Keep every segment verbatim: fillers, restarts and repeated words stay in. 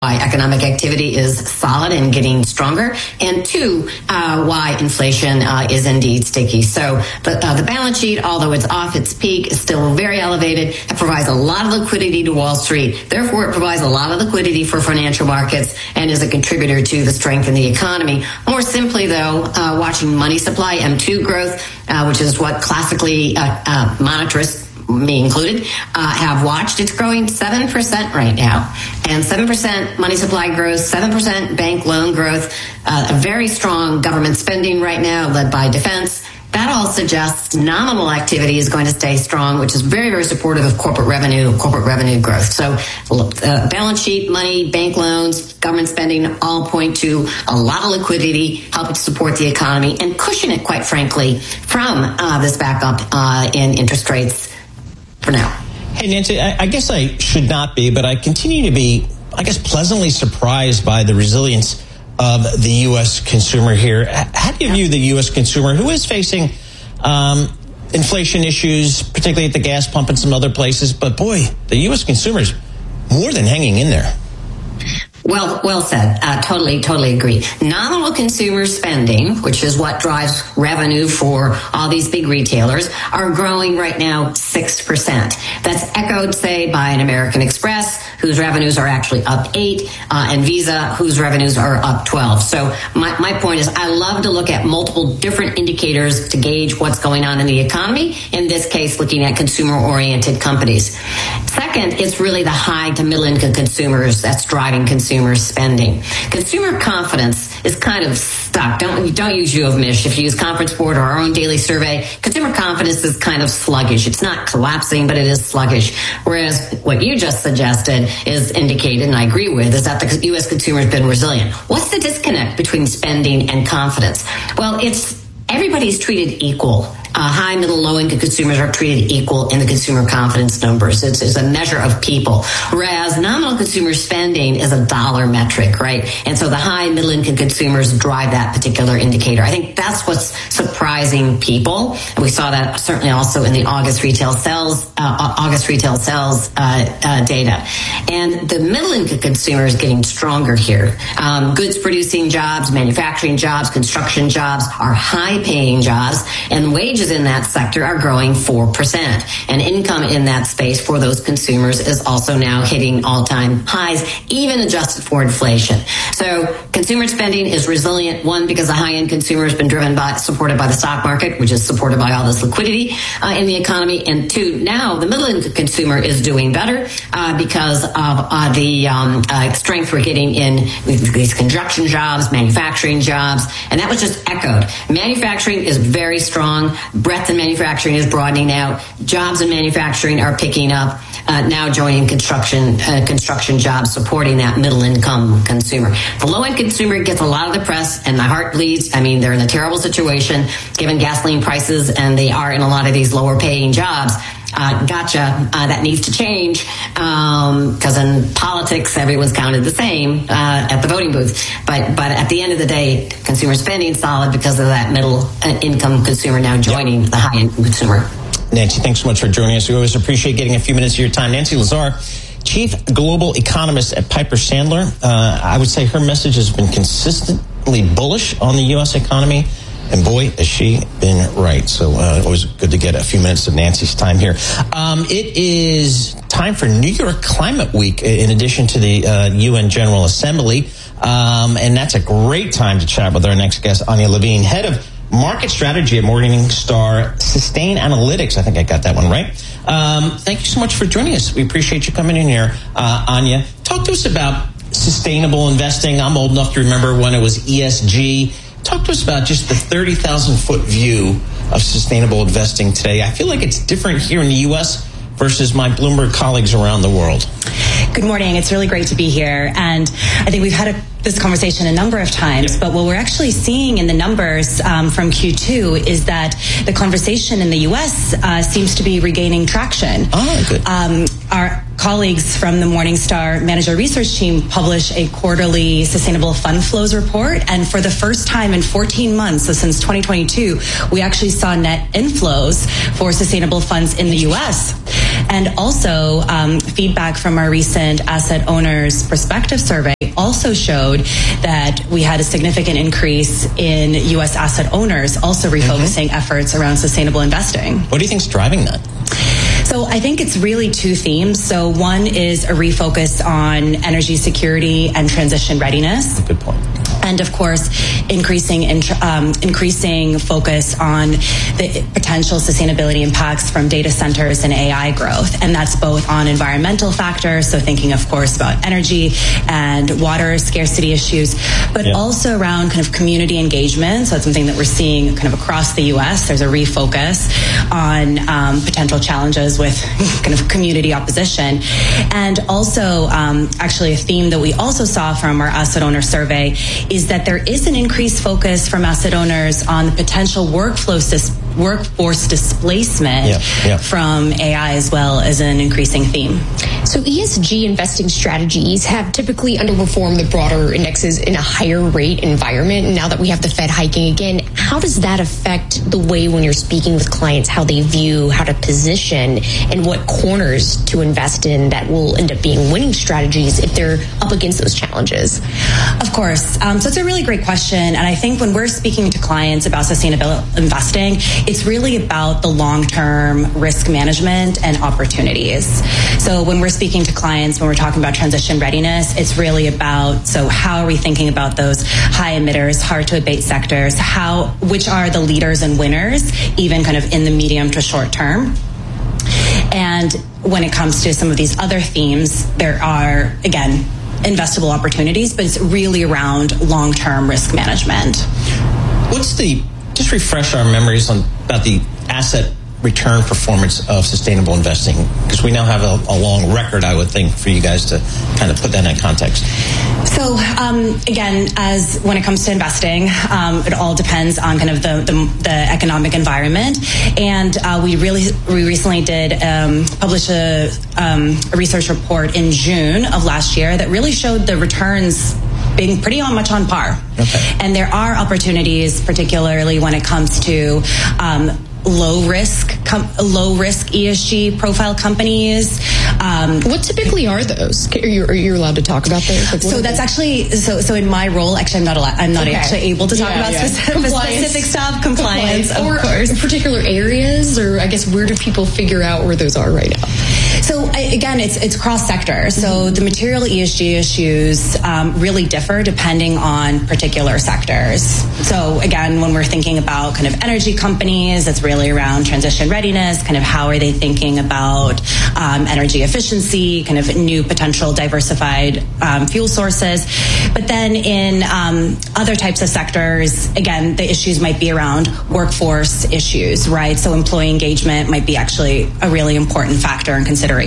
why economic activity is solid and getting stronger, and two, uh, why inflation uh, is indeed sticky. So the, uh, the balance sheet, although it's off its peak, is still very elevated. It provides a lot of liquidity to Wall Street. Therefore, it provides a lot of liquidity for financial markets and is a contributor to the strength in the economy. More simply, though, uh, watching money supply, M two growth, uh, which is what classically uh, uh, monetarists, me included, uh, have watched. It's growing seven percent right now. And seven percent money supply growth, seven percent bank loan growth, uh, a very strong government spending right now led by defense. That all suggests nominal activity is going to stay strong, which is very, very supportive of corporate revenue, corporate revenue growth. So uh, balance sheet, money, bank loans, government spending all point to a lot of liquidity, helping to support the economy and cushion it, quite frankly, from uh, this backup uh, in interest rates for now. Hey, Nancy, I, I guess I should not be, but I continue to be, I guess, pleasantly surprised by the resilience of the U S consumer here. How do you view the U S consumer who is facing um, inflation issues, particularly at the gas pump and some other places? But boy, the U S consumer is more than hanging in there. Well, well said. Uh, totally, totally agree. Nominal consumer spending, which is what drives revenue for all these big retailers, are growing right now six percent. That's echoed, say, by an American Express, whose revenues are actually up eight, uh, and Visa, whose revenues are up twelve. So my, my point is I love to look at multiple different indicators to gauge what's going on in the economy, in this case, looking at consumer-oriented companies. Second, it's really the high to middle-income consumers that's driving consumer spending. Consumer confidence is kind of stuck. Don't don't use U of Mich. If you use Conference Board or our own daily survey, consumer confidence is kind of sluggish. It's not collapsing, but it is sluggish. Whereas what you just suggested is indicated, and I agree with, is that the U S consumer has been resilient. What's the disconnect between spending and confidence? Well, it's everybody's treated equal. Uh, high, middle, low-income consumers are treated equal in the consumer confidence numbers. It's, it's a measure of people. Whereas nominal consumer spending is a dollar metric, right? And so the high, middle-income consumers drive that particular indicator. I think that's what's surprising people. And we saw that certainly also in the August retail sales, uh, August retail sales uh, uh, data. And the middle-income consumer is getting stronger here. Um, goods-producing jobs, manufacturing jobs, construction jobs are high-paying jobs, and wages in that sector are growing four percent. And income in that space for those consumers is also now hitting all-time highs, even adjusted for inflation. So consumer spending is resilient, one, because the high-end consumer has been driven by, supported by the stock market, which is supported by all this liquidity uh, in the economy. And two, now the middle-income consumer is doing better uh, because of uh, the um, uh, strength we're getting in these construction jobs, manufacturing jobs. And that was just echoed. Manufacturing is very strong. Breadth in manufacturing is broadening out. Jobs in manufacturing are picking up. Uh, now joining construction uh, construction jobs, supporting that middle-income consumer. The low-end consumer gets a lot of the press, and my heart bleeds. I mean, they're in a terrible situation given gasoline prices, and they are in a lot of these lower-paying jobs. Uh, gotcha. Uh, that needs to change because um, in politics, everyone's counted the same uh, at the voting booth. But but at the end of the day, consumer spending is solid because of that middle-income consumer now joining yep. the high-income consumer. Nancy, thanks so much for joining us. We always appreciate getting a few minutes of your time. Nancy Lazare, Chief Global Economist at Piper Sandler. Uh, I would say her message has been consistently bullish on the U S economy. And boy, has she been right. So uh, always good to get a few minutes of Nancy's time here. Um, it is time for New York Climate Week, in addition to the uh, U N General Assembly. Um, and that's a great time to chat with our next guest, Anya Levine, head of market strategy at Morningstar Sustainalytics. I think I got that one right. Um, thank you so much for joining us. We appreciate you coming in here, uh, Anya. Talk to us about sustainable investing. I'm old enough to remember when it was E S G. Talk to us about just the thirty thousand foot view of sustainable investing today. I feel like it's different here in the U S versus my Bloomberg colleagues around the world. Good morning. It's really great to be here. And I think we've had a, this conversation a number of times, yep. but what we're actually seeing in the numbers um, from Q two is that the conversation in the U S uh, seems to be regaining traction. Oh, good. Um, our colleagues from the Morningstar Manager Research Team publish a quarterly sustainable fund flows report. And for the first time in fourteen months, so since twenty twenty-two, we actually saw net inflows for sustainable funds in the U S. And also, um, feedback from our recent Asset Owners Perspective Survey also showed that we had a significant increase in U S asset owners also refocusing mm-hmm. efforts around sustainable investing. What do you think is driving that? So I think it's really two themes. So one is a refocus on energy security and transition readiness. Good point. And of course, increasing um, increasing focus on the potential sustainability impacts from data centers and A I growth. And that's both on environmental factors, so thinking, of course, about energy and water scarcity issues, but yeah. also around kind of community engagement. So it's something that we're seeing kind of across the U S. There's a refocus on um, potential challenges with kind of community opposition. And also, um, actually, a theme that we also saw from our asset owner survey is that there is an increased focus from asset owners on the potential workflow dis- workforce displacement yeah, yeah. from A I as well as an increasing theme. So E S G investing strategies have typically underperformed the broader indexes in a higher rate environment. And now that we have the Fed hiking again, how does that affect the way when you're speaking with clients, how they view, how to position, and what corners to invest in that will end up being winning strategies if they're up against those challenges? Of course. Um, so it's a really great question. And I think when we're speaking to clients about sustainable investing, it's really about the long-term risk management and opportunities. So when we're speaking to clients, when we're talking about transition readiness, it's really about, so how are we thinking about those high emitters, hard to abate sectors, how, which are the leaders and winners, even kind of in the medium to short term. And when it comes to some of these other themes, there are, again, investable opportunities, but it's really around long-term risk management. What's the, just refresh our memories on about the asset return performance of sustainable investing, because we now have a, a long record, I would think, for you guys to kind of put that in context. So um, again, as when it comes to investing, um, it all depends on kind of the the, the economic environment. And uh, we really we recently did um, publish a, um, a research report in June of last year that really showed the returns being pretty on much on par. Okay. And there are opportunities, particularly when it comes to um, low risk, com- low risk E S G profile companies. Um, what typically are those? Are you, are you allowed to talk about those? Like, so that's actually so. So in my role, actually, I'm not allowed. I'm not okay. actually able to talk yeah, about yeah. Specific, specific stuff, compliance, compliance or of course. Particular areas, or I guess where do people figure out where those are right now? So again, it's it's cross sector. So mm-hmm. the material E S G issues um, really differ depending on particular sectors. So again, when we're thinking about kind of energy companies, it's really around transition readiness. Kind of how are they thinking about um, energy efficiency, kind of new potential diversified um, fuel sources. But then in um, other types of sectors, again, the issues might be around workforce issues, right? So employee engagement might be actually a really important factor in consideration.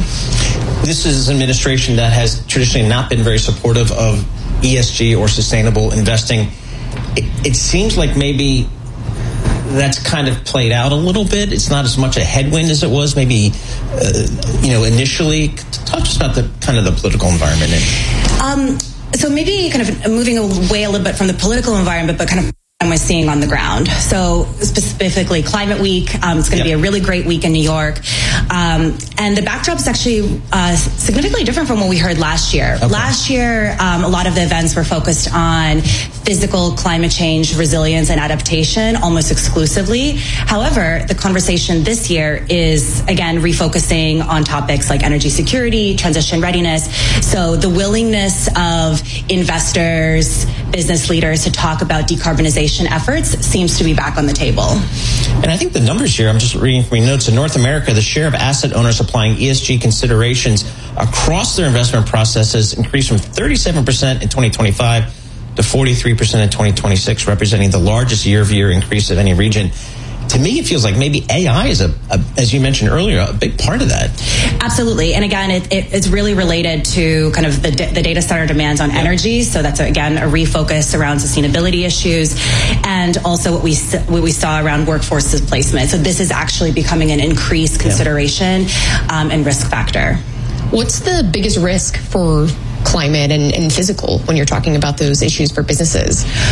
This is an administration that has traditionally not been very supportive of E S G or sustainable investing. It, it seems like maybe that's kind of played out a little bit. It's not as much a headwind as it was maybe, uh, you know, initially. Talk to us about the kind of the political environment. Um, so maybe kind of moving away a little bit from the political environment, but kind of we're seeing on the ground. So specifically Climate Week, um, it's going to yep. be a really great week in New York. Um, and the backdrop is actually uh, significantly different from what we heard last year. Okay. Last year, um, a lot of the events were focused on physical climate change, resilience, and adaptation almost exclusively. However, the conversation this year is, again, refocusing on topics like energy security, transition readiness. So the willingness of investors, business leaders to talk about decarbonization efforts seems to be back on the table. And I think the numbers here, I'm just reading from your notes, in North America, the share of asset owners applying E S G considerations across their investment processes increased from thirty-seven percent in twenty twenty-five to forty-three percent in twenty twenty-six, representing the largest year-over-year increase of any region. To me, it feels like maybe A I is, a, a as you mentioned earlier, a big part of that. Absolutely. And again, it, it, it's really related to kind of the, the data center demands on yeah. energy. So that's, again, a refocus around sustainability issues and also what we what we saw around workforce displacement. So this is actually becoming an increased consideration yeah. um, and risk factor. What's the biggest risk for climate and, and physical when you're talking about those issues for businesses?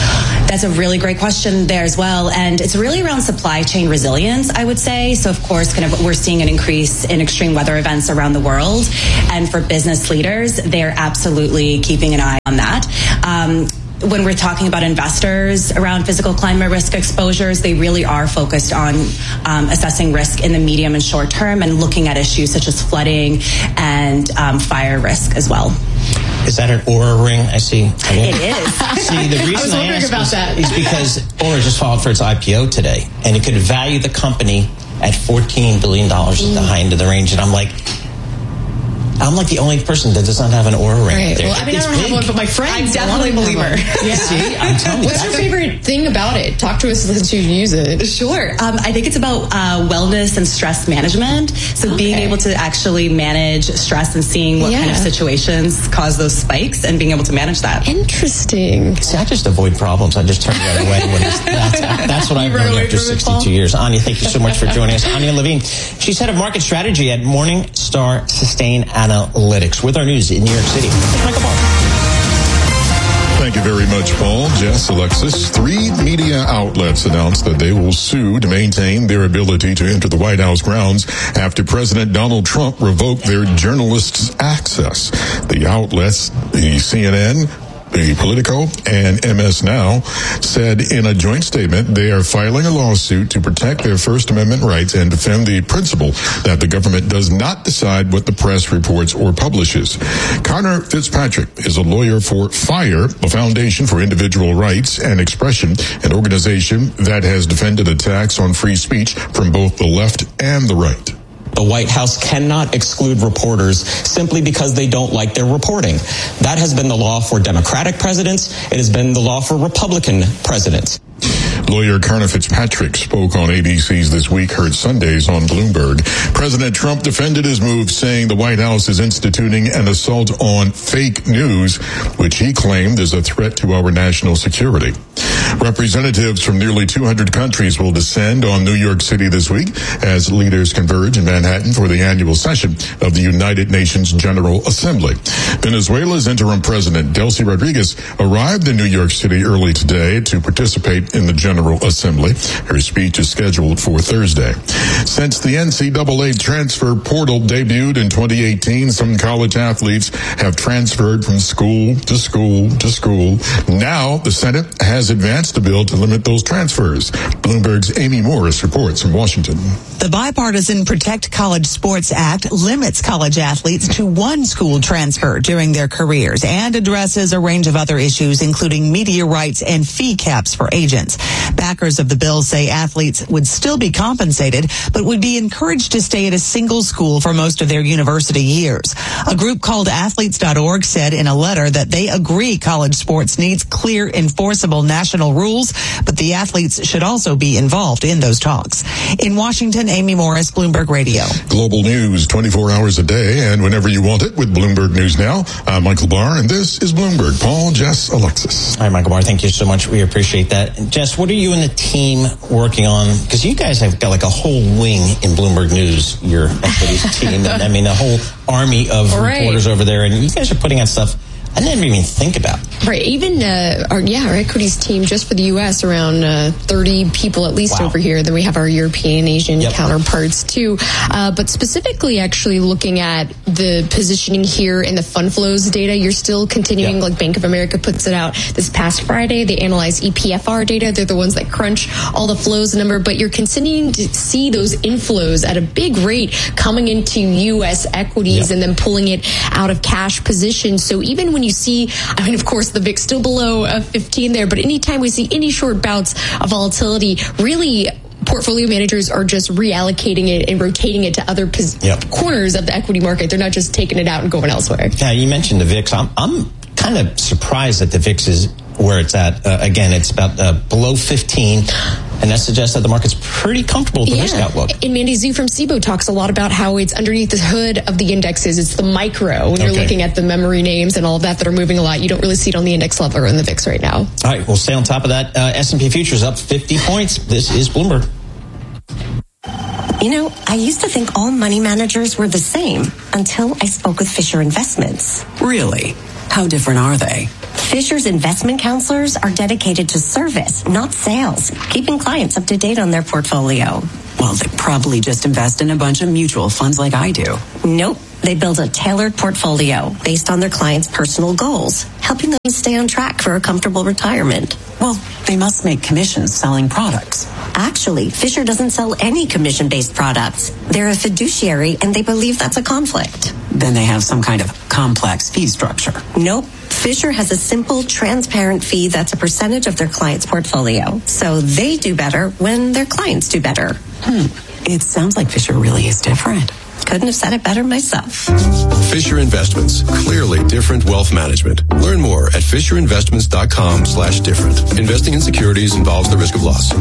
That's a really great question there as well. And it's really around supply chain resilience, I would say. So, of course, kind of we're seeing an increase in extreme weather events around the world. And for business leaders, they're absolutely keeping an eye on that. Um, When we're talking about investors around physical climate risk exposures, they really are focused on um, assessing risk in the medium and short term and looking at issues such as flooding and um, fire risk as well. Is that an Aura ring? I see. I mean, it is. See, the reason I, was wondering I asked about is, that. is because Aura just filed for its I P O today, and it could value the company at fourteen billion dollars at the high end of the range. And I'm like, I'm like the only person that does not have an Aura ring. Right. There. Well, I mean, it's I don't big. have one, but my friend. I'm definitely a believer. Yeah. See, I'm telling you. What's your favorite thing about it? Talk to us since you use it. Sure. Um, I think it's about uh, wellness and stress management. So okay. being able to actually manage stress and seeing what yeah. kind of situations cause those spikes and being able to manage that. Interesting. See, I just avoid problems. I just turn the other way. When it's, that's, that's what I've learned after sixty-two years. Anya, thank you so much for joining us. Anya Levine. She's head of market strategy at Morningstar Sustain Analytics with our news in New York City. Michael Barr. Thank you very much, Paul. Jess, Alexis. Three media outlets announced that they will sue to maintain their ability to enter the White House grounds after President Donald Trump revoked their journalists' access. The outlets, the C N N, the Politico, and M S Now, said in a joint statement they are filing a lawsuit to protect their First Amendment rights and defend the principle that the government does not decide what the press reports or publishes. Connor Fitzpatrick is a lawyer for FIRE, the Foundation for Individual Rights and Expression, an organization that has defended attacks on free speech from both the left and the right. The White House cannot exclude reporters simply because they don't like their reporting. That has been the law for Democratic presidents. It has been the law for Republican presidents. Lawyer Connor Fitzpatrick spoke on A B C's This Week, heard Sundays on Bloomberg. President Trump defended his move, saying the White House is instituting an assault on fake news, which he claimed is a threat to our national security. Representatives from nearly two hundred countries will descend on New York City this week as leaders converge in Manhattan for the annual session of the United Nations General Assembly. Venezuela's interim president, Delcy Rodriguez, arrived in New York City early today to participate in the General Assembly. Her speech is scheduled for Thursday. Since the N C double A transfer portal debuted in twenty eighteen, some college athletes have transferred from school to school to school. Now the Senate has advanced a bill to limit those transfers. Bloomberg's Amy Morris reports from Washington. The bipartisan Protect College Sports Act limits college athletes to one school transfer during their careers and addresses a range of other issues, including media rights and fee caps for agents. Backers of the bill say athletes would still be compensated, but would be encouraged to stay at a single school for most of their university years. A group called athletes dot org said in a letter that they agree college sports needs clear, enforceable national rules, but the athletes should also be involved in those talks. In Washington, Amy Morris, Bloomberg Radio. Global news twenty-four hours a day and whenever you want it with Bloomberg News Now. I'm Michael Barr, and this is Bloomberg. Paul, Jess, Alexis. Hi, Michael Barr. Thank you so much. We appreciate that. Jess, what are you and the team working on? Because you guys have got like a whole wing in Bloomberg News, your equities team. And, I mean, a whole army of right. reporters over there, and you guys are putting out stuff I didn't even think about. Right. Even, uh, our, yeah, our equities team just for the U S around uh, thirty people at least wow. over here. Then we have our European, Asian yep. counterparts too. Uh, but specifically actually looking at the positioning here in the fund flows data, you're still continuing, yep. like Bank of America puts it out this past Friday. They analyze E P F R data. They're the ones that crunch all the flows number, but you're continuing to see those inflows at a big rate coming into U S equities yep. and then pulling it out of cash positions. So even when you see, I mean, of course, the V I X still below uh, fifteen there, but anytime we see any short bouts of volatility, really portfolio managers are just reallocating it and rotating it to other pos- yep. corners of the equity market. They're not just taking it out and going elsewhere. Yeah, you mentioned the V I X. I'm, I'm kind of surprised that the V I X is where it's at. Uh, again, it's about uh, below fifteen. And that suggests that the market's pretty comfortable with the yeah. risk outlook. And Mandy Zhu from S I B O talks a lot about how it's underneath the hood of the indexes. It's the micro. When you're okay. looking at the memory names and all of that that are moving a lot, you don't really see it on the index level or in the V I X right now. All right, we'll stay on top of that. Uh, S and P futures up fifty points. This is Bloomberg. You know, I used to think all money managers were the same until I spoke with Fisher Investments. Really? How different are they? Fisher's investment counselors are dedicated to service, not sales, keeping clients up to date on their portfolio. Well, they probably just invest in a bunch of mutual funds like I do. Nope. They build a tailored portfolio based on their clients' personal goals, helping them stay on track for a comfortable retirement. Well, they must make commissions selling products. Actually, Fisher doesn't sell any commission-based products. They're a fiduciary, and they believe that's a conflict. Then they have some kind of complex fee structure. Nope. Fisher has a simple, transparent fee that's a percentage of their client's portfolio. So they do better when their clients do better. Hmm. It sounds like Fisher really is different. Couldn't have said it better myself. Fisher Investments. Clearly different wealth management. Learn more at FisherInvestments.com slash different. Investing in securities involves the risk of loss.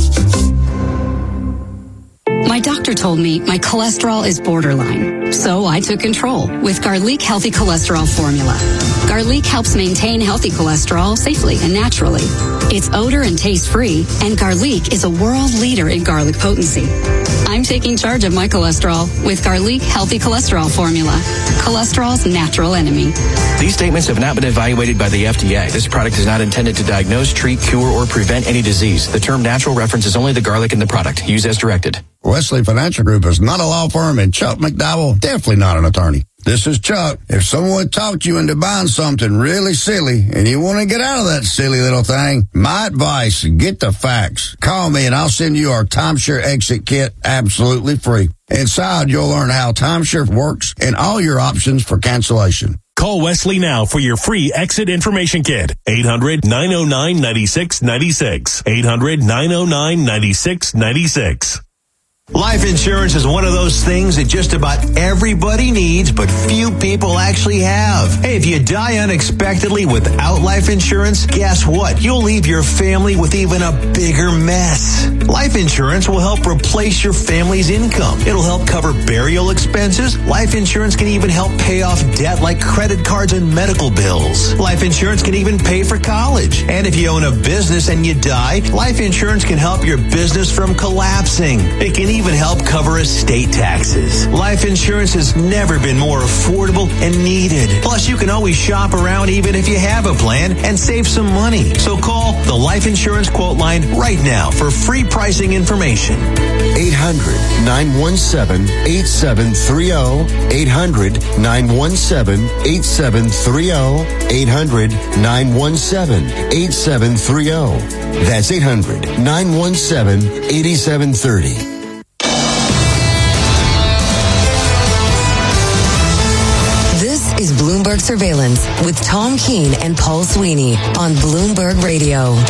My doctor told me my cholesterol is borderline, so I took control with Garlic Healthy Cholesterol Formula. Garlic helps maintain healthy cholesterol safely and naturally. It's odor and taste free, and Garlic is a world leader in garlic potency. I'm taking charge of my cholesterol with Garlic Healthy Cholesterol Formula, cholesterol's natural enemy. These statements have not been evaluated by the F D A. This product is not intended to diagnose, treat, cure, or prevent any disease. The term natural references only the garlic in the product. Use as directed. Wesley Financial Group is not a law firm, and Chuck McDowell definitely not an attorney. This is Chuck. If someone talked you into buying something really silly and you want to get out of that silly little thing, my advice, get the facts. Call me and I'll send you our timeshare exit kit absolutely free. Inside, you'll learn how timeshare works and all your options for cancellation. Call Wesley now for your free exit information kit. eight hundred, nine oh nine, nine six nine six. eight hundred, nine oh nine, nine six nine six. Life insurance is one of those things that just about everybody needs, but few people actually have. Hey, if you die unexpectedly without life insurance, guess what? You'll leave your family with even a bigger mess. Life insurance will help replace your family's income. It'll help cover burial expenses. Life insurance can even help pay off debt like credit cards and medical bills. Life insurance can even pay for college. And if you own a business and you die, life insurance can help your business from collapsing. It can even help cover estate taxes. Life insurance has never been more affordable and needed. Plus, you can always shop around even if you have a plan and save some money. So call the Life Insurance Quote Line right now for free pricing information. eight hundred, nine one seven, eight seven three zero. eight hundred, nine one seven, eight seven three zero. eight hundred, nine one seven, eight seven three zero. That's eight hundred, nine one seven, eight seven three zero. Is Bloomberg Surveillance with Tom Keene and Paul Sweeney on Bloomberg Radio. All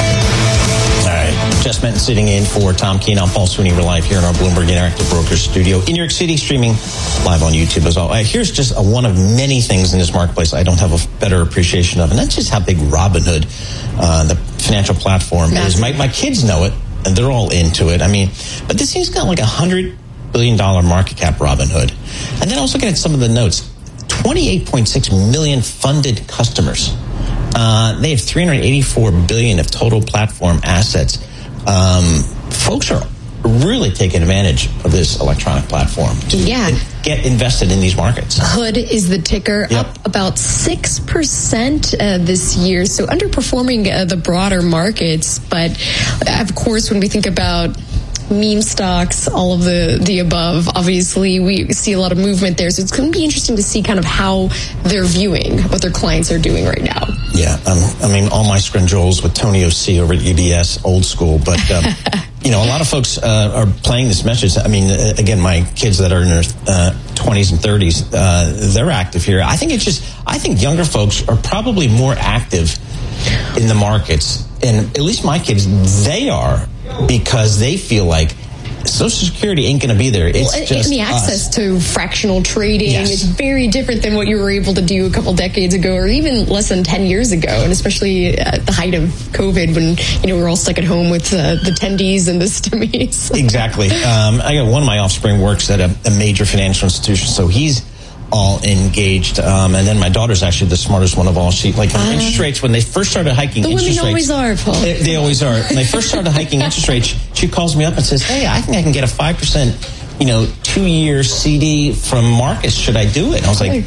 right, Jess Menton sitting in for Tom Keene. I'm Paul Sweeney. We're live here in our Bloomberg Interactive Brokers studio in New York City, streaming live on YouTube as well. Uh, here's just a, one of many things in this marketplace I don't have a better appreciation of, and that's just how big Robinhood, uh, the financial platform, Massive. is. My, my kids know it, and they're all into it. I mean, but this thing's got like a one hundred billion dollars market cap, Robinhood. And then I was looking at some of the notes. twenty-eight point six million funded customers. Uh, they have three hundred eighty-four billion dollars of total platform assets. Um, folks are really taking advantage of this electronic platform to yeah. get invested in these markets. Hood is the ticker, yep. up about six percent uh, this year, so underperforming uh, the broader markets. But, of course, when we think about meme stocks, all of the, the above, obviously we see a lot of movement there. So it's going to be interesting to see kind of how they're viewing what their clients are doing right now. Yeah, um, I mean, all my scrunjoles with Tony O C over at U B S, old school. But, um, you know, a lot of folks uh, are playing this message. I mean, uh, again, my kids that are in their uh, twenties and thirties, uh, they're active here. I think it's just, I think younger folks are probably more active in the markets. And at least my kids, they are, because they feel like Social Security ain't going to be there. It's well, and, just and the access us. to fractional trading yes. is very different than what you were able to do a couple decades ago, or even less than ten years ago. And especially at the height of COVID, when you know we were all stuck at home with uh, the tendies and the stimmies. Exactly. Um, I got one of my offspring works at a, a major financial institution, so he's all engaged. Um, and then my daughter's actually the smartest one of all. She, like, uh, interest rates, when they first started hiking the interest women rates. always are, Paul. They, they always are. When they first started hiking interest rates, she calls me up and says, hey, I think I can get a five percent, you know, two-year C D from Marcus. Should I do it? And I was like,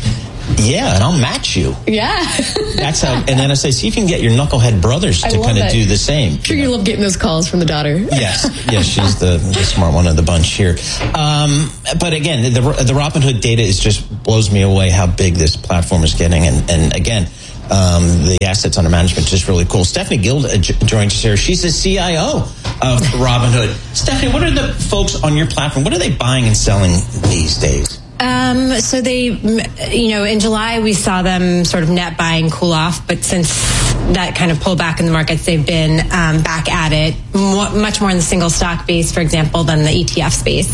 Yeah, and I'll match you. Yeah. That's how, and then I say, see if you can get your knucklehead brothers to kind of do the same. I'm sure you love getting those calls from the daughter. Yes, yes, she's the, the smart one of the bunch here. Um, but again, the, the Robinhood data is just blows me away how big this platform is getting. And, and again, um, the assets under management is just really cool. Stephanie Guild uh, joins us here. She's the C I O of Robinhood. Stephanie, what are the folks on your platform? What are they buying and selling these days? Um, so they, you know, in July we saw them sort of net buying cool off, but since that kind of pullback in the markets, they've been um, back at it, more, much more in the single stock base, for example, than the E T F space.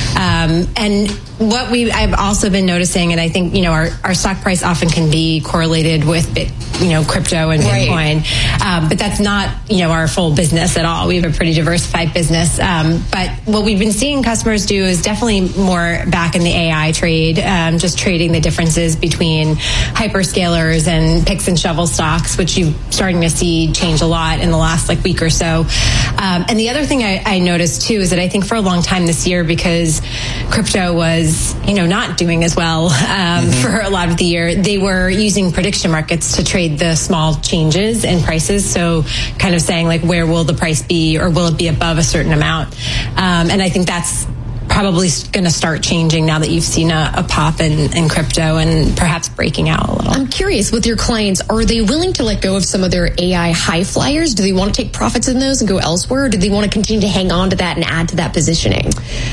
Um, and what we I've also been noticing, and I think, you know, our, our stock price often can be correlated with bit, you know, crypto and Bitcoin, right. um, but that's not, you know, our full business at all. We have a pretty diversified business. Um, but what we've been seeing customers do is definitely more back in the A I trade, um, just trading the differences between hyperscalers and picks and shovel stocks, which you're starting to see change a lot in the last like week or so. Um, and the other thing I, I noticed too is that I think for a long time this year, because crypto was, you know, not doing as well um, mm-hmm. for a lot of the year, they were using prediction markets to trade the small changes in prices. So kind of saying like, where will the price be, or will it be above a certain amount? Um, and I think that's probably going to start changing now that you've seen a, a pop in, in crypto and perhaps breaking out a little. I'm curious, with your clients, are they willing to let go of some of their A I high flyers? Do they want to take profits in those and go elsewhere? Or do they want to continue to hang on to that and add to that positioning?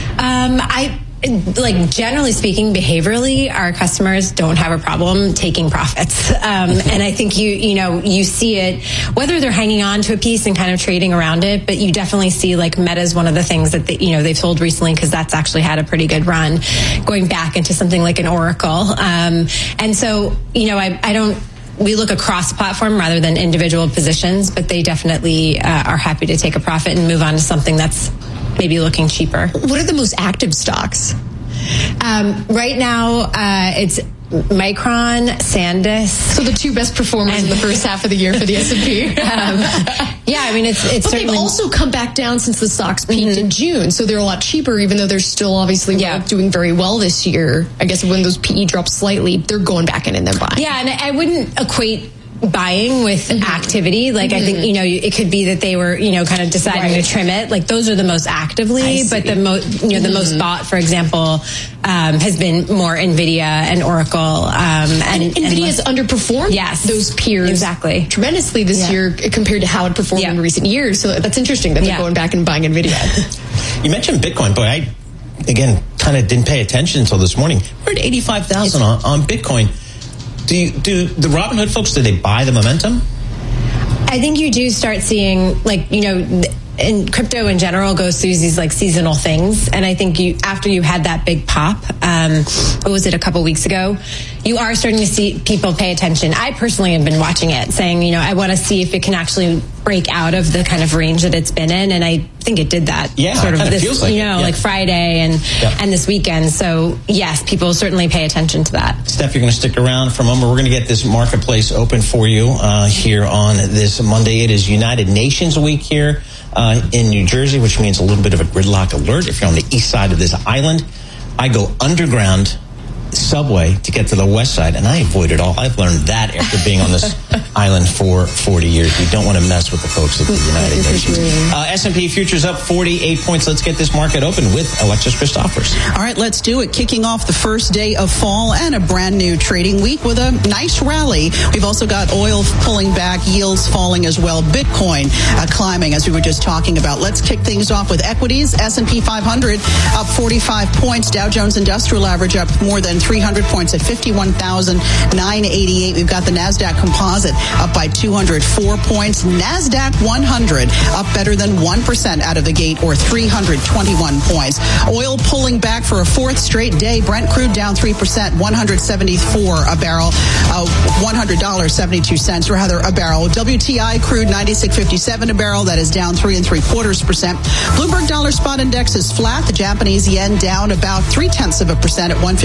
Um, I... Like generally speaking, behaviorally, our customers don't have a problem taking profits. Um, and I think you, you know, you see it, whether they're hanging on to a piece and kind of trading around it, but you definitely see like Meta is one of the things that, they, you know, they've sold recently because that's actually had a pretty good run, going back into something like an Oracle. Um, and so, you know, I, I don't, we look across platform rather than individual positions, but they definitely uh, are happy to take a profit and move on to something that's maybe looking cheaper. What are the most active stocks? Um, right now, uh, it's Micron, SanDisk. So the two best performers and in the first half of the year for the S and P. um, yeah, I mean, it's it's but certainly... they've also come back down since the stocks peaked mm-hmm. in June, so they're a lot cheaper, even though they're still obviously yeah. doing very well this year. I guess when those P E drop slightly, they're going back in and they're buying. Yeah, and I wouldn't equate buying with mm-hmm. activity. Like mm-hmm. I think, you know, it could be that they were, you know, kind of deciding right. to trim it. Like those are the most actively, but the most, you know, the mm-hmm. most bought, for example, um, has been more NVIDIA and Oracle. Um, and, and NVIDIA's and underperformed yes, those peers exactly tremendously this yeah. year compared to how it performed yeah. in recent years. So that's interesting that they're yeah. going back and buying NVIDIA. You mentioned Bitcoin, boy, I, again, kind of didn't pay attention until this morning. We're at eighty-five thousand on, on Bitcoin. Do you, do the Robinhood folks, do they buy the momentum? I think you do start seeing, like, you know, in crypto in general goes through these like seasonal things. And I think you, after you had that big pop, um, what was it, a couple weeks ago, you are starting to see people pay attention. I personally have been watching it, saying, you know, I want to see if it can actually break out of the kind of range that it's been in. And I think it did that yeah, sort of this, feels like you know, yeah. like Friday and, yeah. and this weekend. So yes, people certainly pay attention to that. Steph, you're going to stick around for a moment. We're going to get this marketplace open for you uh, here on this Monday. It is United Nations Week here uh, in New Jersey, which means a little bit of a gridlock alert. If you're on the east side of this island, I go underground subway to get to the west side, and I avoid it all. I've learned that after being on this island for forty years. We don't want to mess with the folks at the United Nations. Uh, S and P futures up forty-eight points. Let's get this market open with Alexis Christophers. All right, let's do it. Kicking off the first day of fall and a brand new trading week with a nice rally. We've also got oil pulling back, yields falling as well. Bitcoin uh, climbing, as we were just talking about. Let's kick things off with equities. S and P five hundred up forty-five points. Dow Jones Industrial Average up more than three hundred points at fifty-one thousand nine hundred eighty-eight. We've got the NASDAQ Composite up by two hundred four points. NASDAQ one hundred up better than one percent out of the gate, or three hundred twenty-one points. Oil pulling back for a fourth straight day. Brent crude down three percent, one hundred seventy-four a barrel, uh, one hundred dollars and seventy-two cents rather a barrel. W T I crude ninety-six fifty-seven a barrel. That is down three and three quarters percent. Bloomberg Dollar Spot Index is flat. The Japanese yen down about three tenths of a percent at one fifty-seven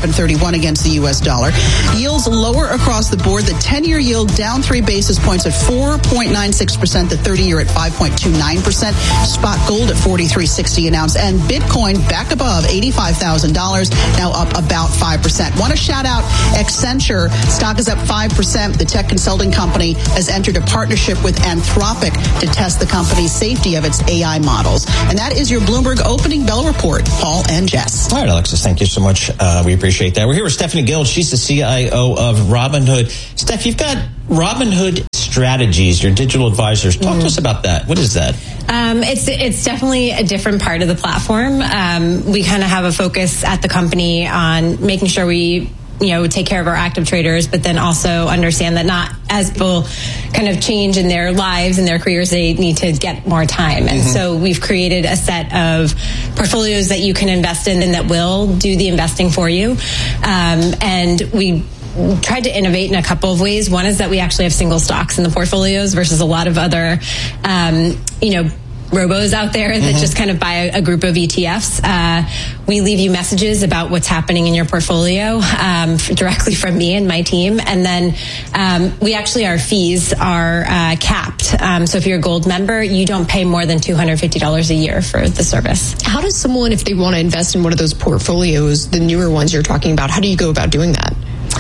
seven thirty-one against the U S dollar. Yields lower across the board. The ten-year yield down three basis points at four point nine six percent. The thirty-year at five point two nine percent. Spot gold at forty-three sixty an ounce. And Bitcoin back above eighty-five thousand dollars, now up about five percent. Want to shout out Accenture. Stock is up five percent. The tech consulting company has entered a partnership with Anthropic to test the company's safety of its A I models. And that is your Bloomberg opening bell report. Paul and Jess. All right, Alexis, thank you so much. Uh, we appreciate that. We're here with Stephanie Guild. She's the C I O of Robinhood. Steph, you've got Robinhood Strategies, your digital advisors. Talk mm. to us about that. What is that? Um, it's it's definitely a different part of the platform. Um, we kind of have a focus at the company on making sure we you know, take care of our active traders, but then also understand that not as people kind of change in their lives and their careers, they need to get more time. And mm-hmm. so we've created a set of portfolios that you can invest in and that will do the investing for you. Um, and we tried to innovate in a couple of ways. One is that we actually have single stocks in the portfolios versus a lot of other, um, you know, robos out there that mm-hmm. just kind of buy a, a group of E T Fs. Uh, we leave you messages about what's happening in your portfolio um, f- directly from me and my team. And then um, we actually, our fees are uh, capped. Um, so if you're a gold member, you don't pay more than two hundred fifty dollars a year for the service. How does someone, if they want to invest in one of those portfolios, the newer ones you're talking about, how do you go about doing that?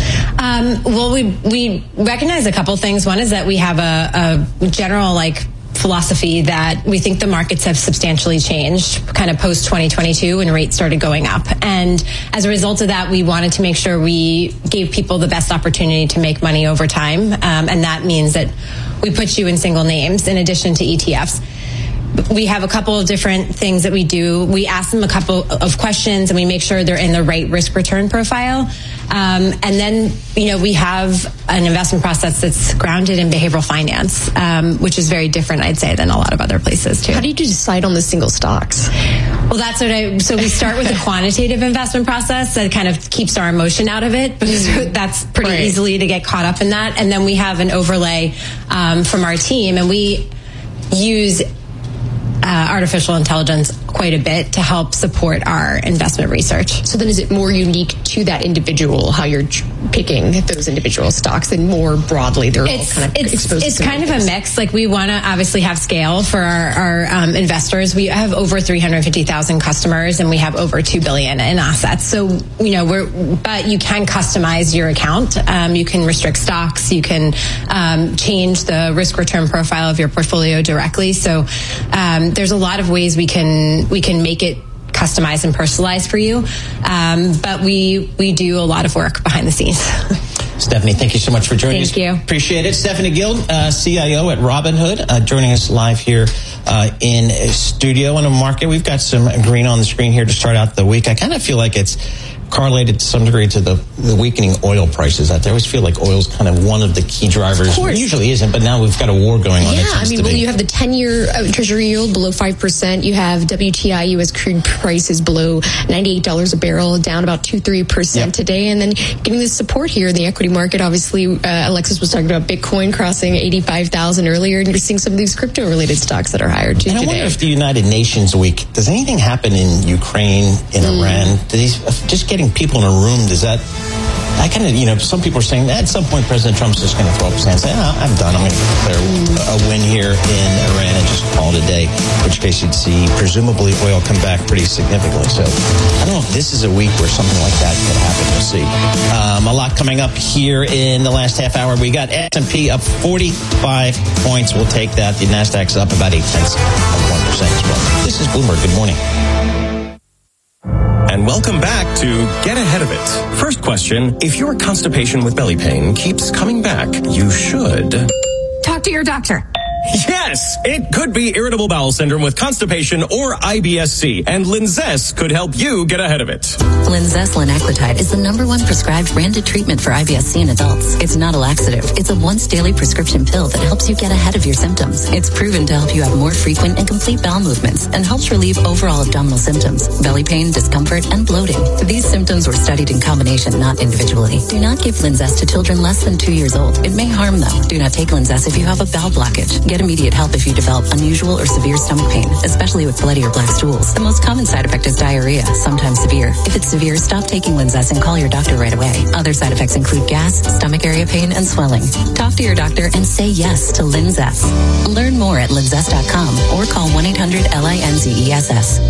Um, well, we we recognize a couple things. One is that we have a, a general, like, philosophy that we think the markets have substantially changed kind of post twenty twenty-two when rates started going up. And as a result of that, we wanted to make sure we gave people the best opportunity to make money over time. Um, and that means that we put you in single names in addition to E T Fs. We have a couple of different things that we do. We ask them a couple of questions and we make sure they're in the right risk return profile. Um, and then, you know, we have an investment process that's grounded in behavioral finance, um, which is very different, I'd say, than a lot of other places too. How do you decide on the single stocks? Well, that's what I, so we start with a quantitative investment process that kind of keeps our emotion out of it, because that's pretty right. easily to get caught up in that. And then we have an overlay, um, from our team, and we use Uh, artificial intelligence quite a bit to help support our investment research. So then is it more unique to that individual, how you're picking those individual stocks, and more broadly they're it's, all kind of it's, exposed It's to kind of a mix. Like, we want to obviously have scale for our, our um, investors. We have over three hundred fifty thousand customers and we have over two billion in assets. So, you know, we're, but you can customize your account. Um, you can restrict stocks. You can um, change the risk return profile of your portfolio directly. So, um, there's a lot of ways we can we can make it customized and personalized for you, um, but we we do a lot of work behind the scenes. Stephanie, thank you so much for joining thank us. Thank you. Appreciate it. Stephanie Guild, uh, C I O at Robinhood, uh, joining us live here uh, in studio. In the market, we've got some green on the screen here to start out the week. I kind of feel like it's correlated to some degree to the, the weakening oil prices out there. I always feel like oil's kind of one of the key drivers. It usually isn't, but now we've got a war going on. Yeah, I mean, well, you have the ten-year Treasury yield below five percent. You have W T I U S crude prices below ninety-eight dollars a barrel, down about two to three percent yep. today. And then getting this support here in the equity market. Obviously, uh, Alexis was talking about Bitcoin crossing eighty-five thousand earlier, and you're seeing some of these crypto-related stocks that are higher too and today. I wonder if the United Nations week, does anything happen in Ukraine, in mm. Iran? Do these, just getting people in a room, does that, I kind of, you know, some people are saying that at some point President Trump's just going to throw up his hand and say, oh, I'm done. I'm going to declare a win here in Iran and just call it a day, in which case you'd see presumably oil come back pretty significantly. So I don't know if this is a week where something like that could happen. We'll see. Um, a lot coming up here in the last half hour. We got S and P up forty-five points. We'll take that. The NASDAQ's up about eight tenths of one percent as well. This is Bloomberg. Good morning. And welcome back to Get Ahead of It. First question, if your constipation with belly pain keeps coming back, you should talk to your doctor. Yes, it could be irritable bowel syndrome with constipation or I B S C, and Linzess could help you get ahead of it. Linzess linaclotide is the number one prescribed branded treatment for I B S C in adults. It's not a laxative. It's a once daily prescription pill that helps you get ahead of your symptoms. It's proven to help you have more frequent and complete bowel movements and helps relieve overall abdominal symptoms, belly pain, discomfort, and bloating. These symptoms were studied in combination, not individually. Do not give Linzess to children less than two years old. It may harm them. Do not take Linzess if you have a bowel blockage. Get get immediate help if you develop unusual or severe stomach pain, especially with bloody or black stools. The most common side effect is diarrhea, sometimes severe. If it's severe, stop taking Linzess and call your doctor right away. Other side effects include gas, stomach area pain, and swelling. Talk to your doctor and say yes to Linzess. Learn more at linzess dot com or call one eight hundred L I N Z E S S.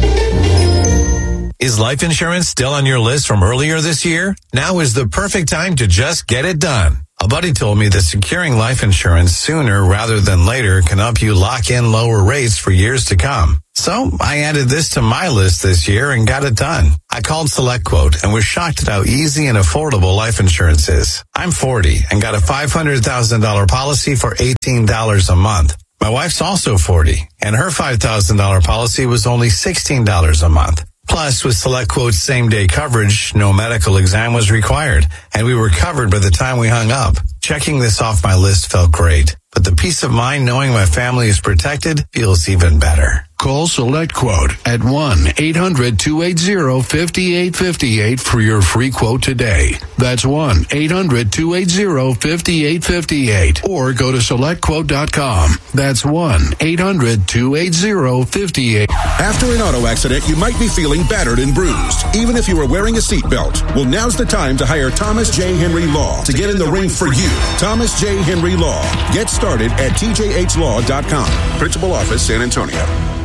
Is life insurance still on your list from earlier this year? Now is the perfect time to just get it done. A buddy told me that securing life insurance sooner rather than later can help you lock in lower rates for years to come. So I added this to my list this year and got it done. I called SelectQuote and was shocked at how easy and affordable life insurance is. I'm forty and got a five hundred thousand dollars policy for eighteen dollars a month. My wife's also forty and her five thousand dollars policy was only sixteen dollars a month. Plus, with SelectQuote's same-day coverage, no medical exam was required, and we were covered by the time we hung up. Checking this off my list felt great, but the peace of mind knowing my family is protected feels even better. Call SelectQuote at one eight hundred two eight zero five eight five eight for your free quote today. That's one eight hundred two eight zero five eight five eight. Or go to select quote dot com. That's one eight hundred two eight zero five eight. After an auto accident, you might be feeling battered and bruised, even if you were wearing a seatbelt. Well, now's the time to hire Thomas J. Henry Law to get in the ring for you. Thomas J. Henry Law. Get started at T J H law dot com. Principal Office, San Antonio.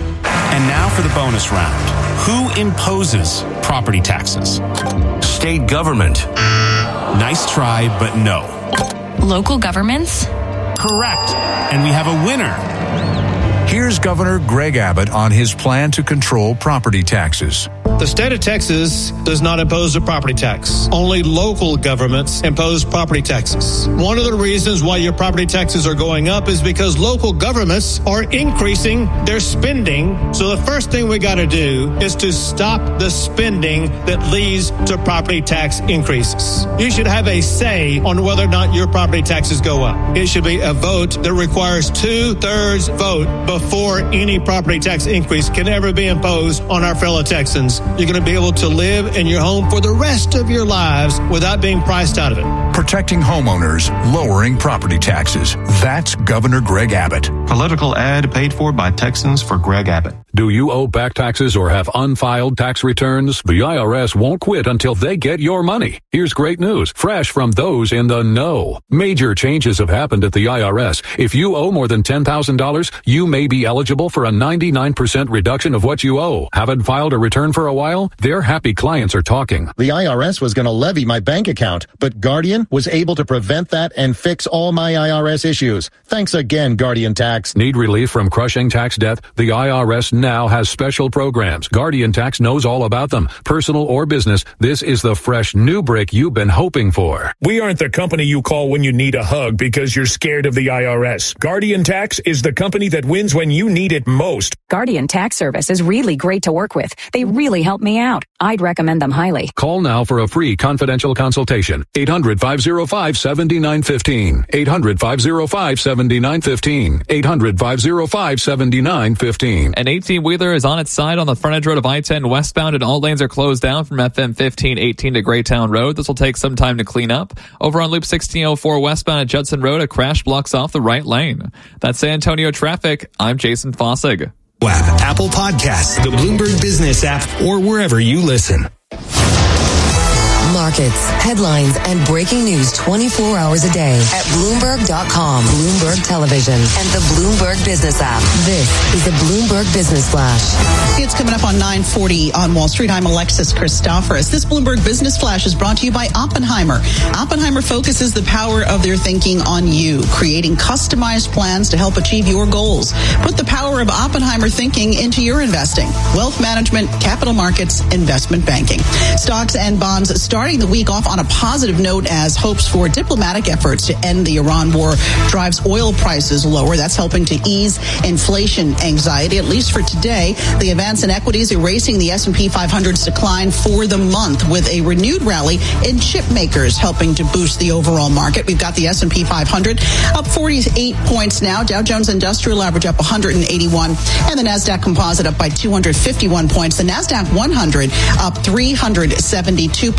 And now for the bonus round. Who imposes property taxes? State government. Nice try, but no. Local governments? Correct. And we have a winner. Here's Governor Greg Abbott on his plan to control property taxes. The state of Texas does not impose a property tax. Only local governments impose property taxes. One of the reasons why your property taxes are going up is because local governments are increasing their spending. So the first thing we got to do is to stop the spending that leads to property tax increases. You should have a say on whether or not your property taxes go up. It should be a vote that requires two-thirds vote before any property tax increase can ever be imposed on our fellow Texans. You're going to be able to live in your home for the rest of your lives without being priced out of it. Protecting homeowners, lowering property taxes. That's Governor Greg Abbott. Political ad paid for by Texans for Greg Abbott. Do you owe back taxes or have unfiled tax returns? The I R S won't quit until they get your money. Here's great news, fresh from those in the know. Major changes have happened at the I R S. If you owe more than ten thousand dollars, you may be eligible for a ninety-nine percent reduction of what you owe. Haven't filed a return for a while? Their happy clients are talking. The I R S was going to levy my bank account, but Guardian was able to prevent that and fix all my I R S issues. Thanks again, Guardian Tax. Need relief from crushing tax debt? The I R S now has special programs. Guardian Tax knows all about them. Personal or business, this is the fresh new break you've been hoping for. We aren't the company you call when you need a hug because you're scared of the I R S. Guardian Tax is the company that wins when you need it most. Guardian Tax Service is really great to work with. They really help me out. I'd recommend them highly. Call now for a free confidential consultation. eight hundred, five oh five, seven nine one five. eight hundred, five oh five, seven nine one five. eight hundred, five oh five, seven nine one five. An eighteen-wheeler is on its side on the frontage road of I ten westbound, and all lanes are closed down from F M fifteen eighteen to Greytown Road. This will take some time to clean up. Over on Loop sixteen oh four westbound at Judson Road, a crash blocks off the right lane. That's San Antonio traffic. I'm Jason Fossig. App, Apple Podcasts, the Bloomberg Business app, or wherever you listen. Markets, headlines, and breaking news twenty-four hours a day at Bloomberg dot com, Bloomberg Television, and the Bloomberg Business app. This is the Bloomberg Business Flash. It's coming up on nine forty on Wall Street. I'm Alexis Christoforous. This Bloomberg Business Flash is brought to you by Oppenheimer. Oppenheimer focuses the power of their thinking on you, creating customized plans to help achieve your goals. Put the power of Oppenheimer thinking into your investing. Wealth management, capital markets, investment banking. Stocks and bonds starting the week off on a positive note as hopes for diplomatic efforts to end the Iran war drives oil prices lower. That's helping to ease inflation anxiety, at least for today. The advance in equities erasing the S and P five hundred's decline for the month with a renewed rally in chip makers helping to boost the overall market. We've got the S and P five hundred up forty-eight points now. Dow Jones Industrial Average up one hundred eighty-one, and the NASDAQ Composite up by two hundred fifty-one points. The NASDAQ one hundred up three hundred seventy-two points.